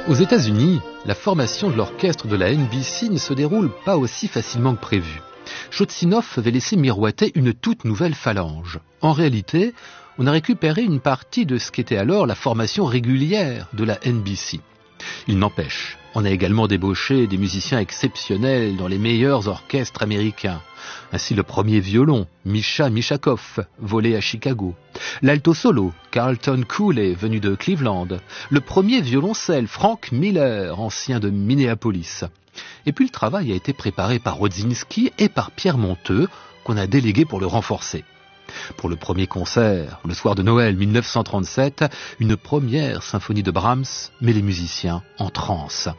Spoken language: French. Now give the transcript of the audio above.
Aux États-Unis, la formation de l'orchestre de la NBC ne se déroule pas aussi facilement que prévu. Chotzinov avait laissé miroiter une toute nouvelle phalange. En réalité, on a récupéré une partie de ce qu'était alors la formation régulière de la NBC. Il n'empêche, on a également débauché des musiciens exceptionnels dans les meilleurs orchestres américains. Ainsi le premier violon, Misha Mishakov, volé à Chicago. L'alto solo, Carlton Cooley, venu de Cleveland. Le premier violoncelle, Frank Miller, ancien de Minneapolis. Et puis le travail a été préparé par Rodzinski et par Pierre Monteux, qu'on a délégué pour le renforcer. Pour le premier concert, le soir de Noël 1937, une première symphonie de Brahms met les musiciens en transe.